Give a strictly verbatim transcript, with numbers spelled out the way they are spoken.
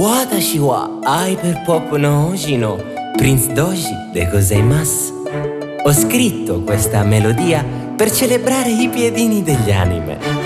Watashi wa Hyperpop no Hoji no Prince Doji de gozaimasu. Ho scritto questa melodia per celebrare i piedini degli anime.